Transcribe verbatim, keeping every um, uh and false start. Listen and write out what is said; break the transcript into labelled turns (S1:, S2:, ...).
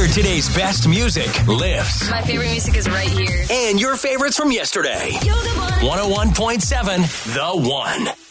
S1: today's best music, lifts,
S2: My favorite music is right here.
S1: and your favorites from yesterday.
S2: You're the one.
S1: one oh one point seven The One.